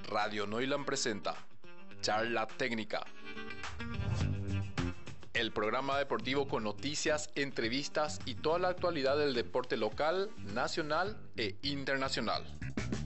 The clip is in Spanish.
Radio Noilan presenta Charla Técnica, el programa deportivo con noticias, entrevistas y toda la actualidad del deporte local, nacional e internacional.